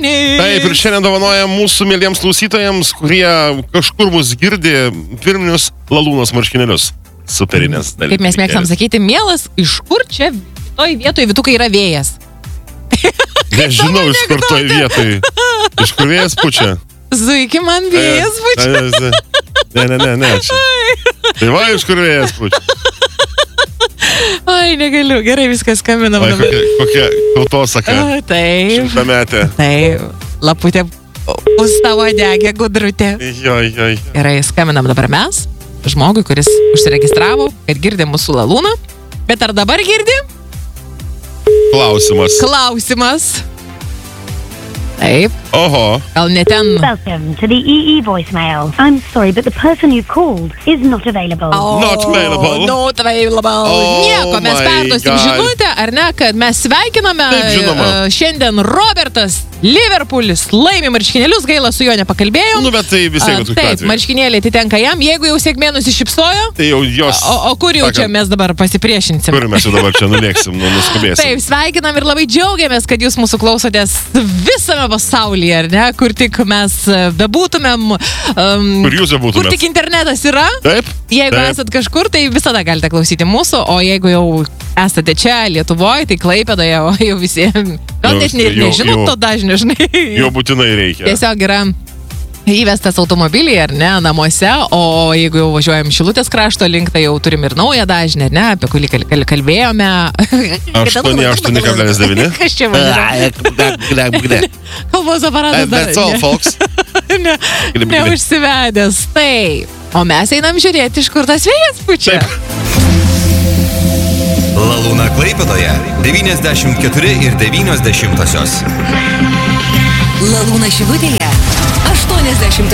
šeštadienį. Taip, ir šiandien dovanojam mūsų mėlyjams klausytojams, kurie kažkur mus girdi, firminius lalūnos marškinėlius. Superinės dalykas. Kaip mes mėgstam sakyti, mielas, iš kur čia toj vietoj Vytukai yra vėjas? Nežinau, iš kur toj vietoj. Iš kur vėjas pučia? Zuiki, man vėjas pučia. Ne. Čia. Tai va, iš kur vėjas pučia. Ai, negaliu. Gerai, viskas skambinam. Kokia tautosaka. Taip. Šimtametė. Taip. Laputė pustavo degė gudrutė. Joj. Gerai, skambinam dabar mes. Žmogui, kuris užsiregistravo, kad girdi mūsų lalūną. Bet ar dabar girdi? Klausimas. Taip. Oho. Gal ne ten. Welcome to the EE voicemail. I'm sorry, but the person you've called is not available. Not available. Nieko, mes perduosim žinutę, ar ne, kad mes sveikiname. Šiandien Robertas Liverpoolis laimi marškinėlius, gaila su juo nepakalbėjom. Nu, bet tai vis tiek tokiu atveju. Taip, marškinėliai atitenka jam, jeigu jau sėkmė nusišypsojo. Tai jau jos. O kur jau čia mes dabar pasipriešinsim? Kur mes jau dabar čia nulėksim, nuskubėsim. Taip, sveikinam ir labai džiaugiamės, kad jūs mūsų klausotės visame pasaulyje, ar ne, kur tik mes bebūtumėm. Kur jūs bebūtumėt? Kur tik internetas yra. Taip. Jeigu esat kažkur, tai visada galite klausyti mūsų, o jeigu jau esate čia, Lietuvoje, tai Klaipėdoje, o jau visi, gal net nežinot to dažnio, žinai. Jau būtinai reikia. Tiesiog yra įvestas automobiliai, ar ne, namuose, o jeigu jau važiuojam Šilutės krašto link, tai jau turim ir naują dažnį, ar ne, apie kurį kalbėjome. 8,9. Kas čia važiuoja? Kalbos aparatas dar. That's all, folks. Neužsivedęs. Taip. O mes einam žiūrėti, iš kur tas vėjas pučia. Lalūna Klaipėdoje 94,9. Lalūna Šilutėje 80,8.